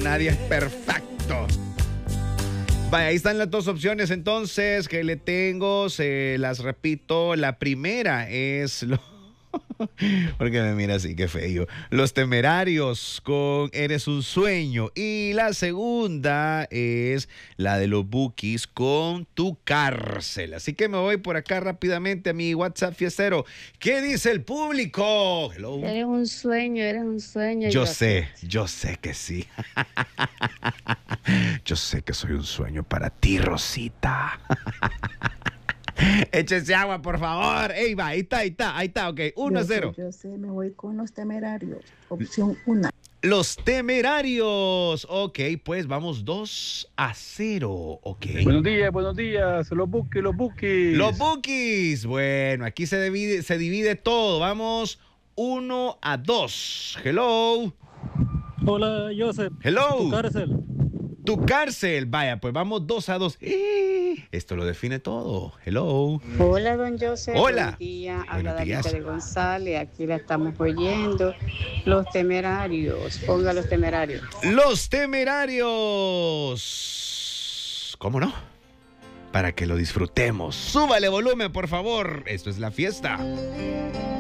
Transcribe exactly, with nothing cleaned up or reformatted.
nadie es perfecto. Vaya, ahí están las dos opciones entonces que le tengo, se las repito. La primera es lo... Porque me mira así, qué feo. Los Temerarios con Eres un sueño. Y la segunda es la de los Bukis con Tu cárcel. Así que me voy por acá rápidamente a mi WhatsApp fiestero. ¿Qué dice el público? Hello. Eres un sueño, eres un sueño. Yo sé, yo sé que sí. Yo sé que soy un sueño para ti, Rosita. Échese agua, por favor. Ey, va, ahí está, ahí está, ahí está, ok. uno a cero. Yo sé, me voy con Los Temerarios. Opción uno. Los Temerarios. Ok, pues vamos dos a cero. Ok. Buenos días, buenos días. Los Bukis, los Bukis. Los Bukis. Bueno, aquí se divide, se divide todo. Vamos uno a dos. Hello. Hola, Joseph. Hello. Tu cárcel. Tu cárcel. Vaya, pues vamos dos a dos. Esto lo define todo. Hello. Hola, don Joseph. Hola. Buen día. Habla Buenos días. Danica de González. Aquí la estamos oyendo. Los Temerarios. Ponga Los Temerarios. Los Temerarios. ¿Cómo no? Para que lo disfrutemos. Súbale volumen, por favor. Esto es la fiesta.